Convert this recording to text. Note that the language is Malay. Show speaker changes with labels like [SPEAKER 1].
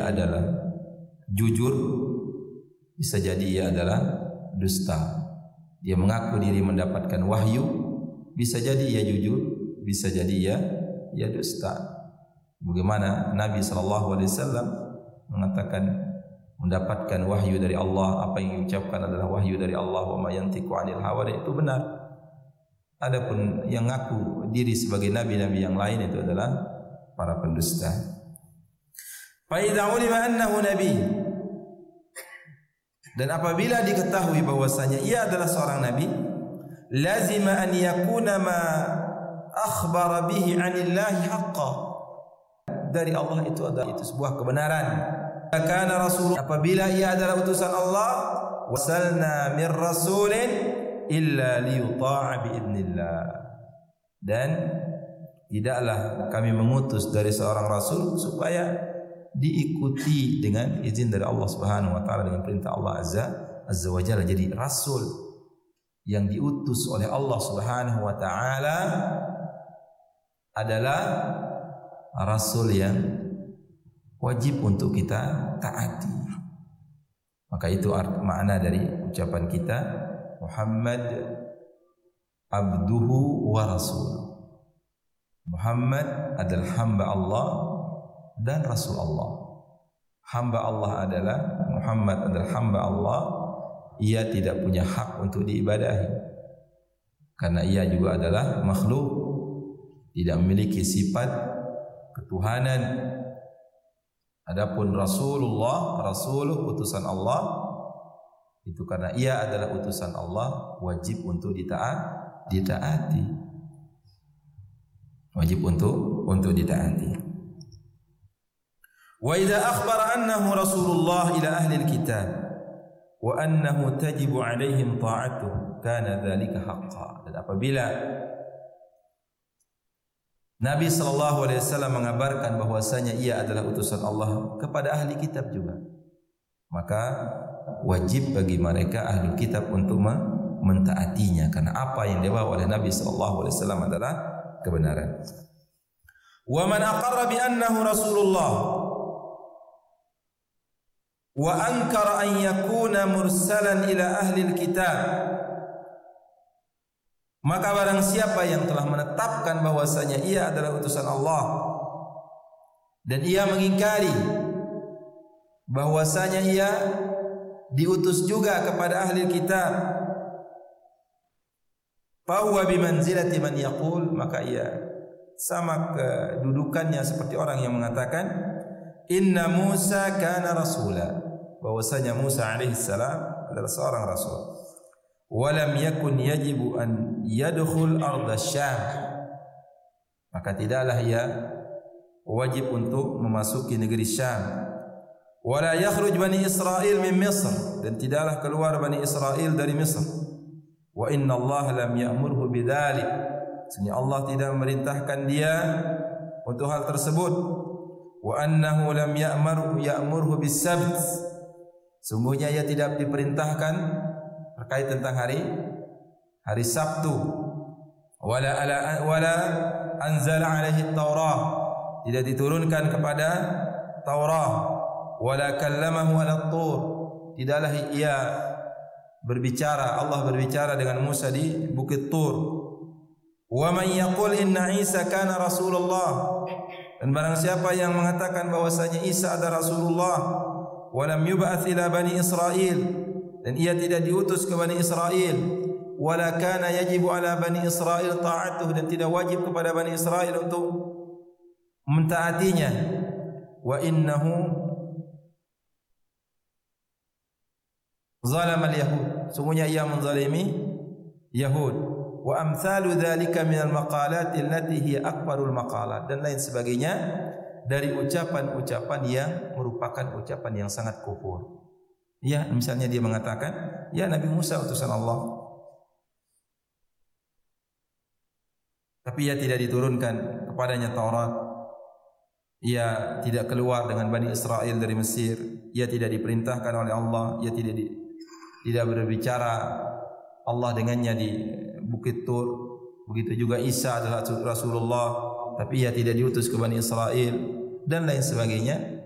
[SPEAKER 1] ia adalah jujur, bisa jadi ia adalah dusta. Dia mengaku diri mendapatkan wahyu, bisa jadi ia jujur, bisa jadi ia dusta. Bagaimana Nabi SAW mengatakan mendapatkan wahyu dari Allah, apa yang diucapkan adalah wahyu dari Allah, wa ma yantiqu 'anil hawa, itu benar. Adapun yang ngaku diri sebagai nabi-nabi yang lain itu adalah para pendusta. Fa idza ulima annahu nabi, dan apabila diketahui bahwasanya ia adalah seorang nabi, lazima an yakuna ma akhbara bihi 'anillahi haqqan, dari Allah itu adalah sebuah kebenaran. Kana rasul, apabila ia adalah utusan Allah, wasalna min rasulin illa liyuta'a biidznillah, dan tidaklah kami mengutus dari seorang rasul supaya diikuti dengan izin dari Allah Subhanahu wa taala, dengan perintah Allah azza wa jalla. Jadi rasul yang diutus oleh Allah Subhanahu wa taala adalah rasul yang wajib untuk kita taati. Maka itu makna dari ucapan kita, Muhammad abduhu wa rasuluh. Muhammad adalah hamba Allah dan Rasul Allah. Hamba Allah adalah, Muhammad adalah hamba Allah. Ia tidak punya hak untuk diibadahi karena ia juga adalah makhluk, tidak memiliki sifat ketuhanan. Adapun Rasulullah, Rasuluh, utusan Allah, itu karena ia adalah utusan Allah, wajib untuk ditaati. Wajib untuk ditaati. Wa idza akhbara annahu Rasulullah ila ahli alkitab wa annahu tajibu alaihim ta'atuhu kana dzalika haqqan. Dan apabila Nabi SAW mengabarkan bahwasanya ia adalah utusan Allah kepada ahli kitab juga, maka wajib bagi mereka ahli kitab untuk mentaatinya, karena apa yang dibawa oleh Nabi SAW adalah kebenaran. Wa man aqarra bi annahu Rasulullah wa ankara an yakuna mursalan ila ahli alkitab, maka barang siapa yang telah menetapkan bahwasanya ia adalah utusan Allah dan ia mengingkari bahwasanya ia diutus juga kepada ahli kitab, fa huwa bimanzilati man yaqul, maka ia sama kedudukannya seperti orang yang mengatakan inna Musa kana rasula, bahwasanya Musa alaihi salam adalah seorang rasul. Walam yakun yajibu an yadkhul ardh Syam, maka tidaklah ia wajib untuk memasuki negeri Syam. Wala yakhruj bani Israil min Misr, dan tidaklah keluar bani Israil dari Misr. Wa inna Allah lam ya'murhu bidzalik, sesungguhnya Allah tidak memerintahkan dia untuk hal tersebut. Wa annahu lam ya'murhu bis-sabt, sungguhnya ia tidak diperintahkan terkait tentang hari Sabtu. Wala anzala alaihi Taurah, tidak diturunkan kepada Taurah. Wala kallamahu ala Tur, tidaklah ia berbicara, Allah berbicara dengan Musa di bukit Tur. Wa man yaqul inna Isa kana Rasulullah, dan barang siapa yang mengatakan bahwasanya Isa adalah Rasulullah, wa lam yub'ats ila bani Israil, dan ia tidak diutus ke Bani Israel, wala kana yajibu ala Bani Israel ta'atuh, dan tidak wajib kepada Bani Israel untuk mentaatinya. Wa innahu zalama al-yahud, sungguhnya ia menzalimi Yahud. Wa amthalu dzalika min al-maqalat allati hiya akbarul maqalat, dan lain sebagainya dari ucapan-ucapan yang merupakan ucapan yang sangat kufur. Ya, misalnya dia mengatakan, ya Nabi Musa utusan Allah, tapi ia tidak diturunkan kepadanya Taurat. Ia tidak keluar dengan Bani Israel dari Mesir. Ia tidak diperintahkan oleh Allah. Ia tidak berbicara Allah dengannya di Bukit Tur. Begitu juga Isa adalah Rasulullah, tapi ia tidak diutus ke Bani Israel, dan lain sebagainya.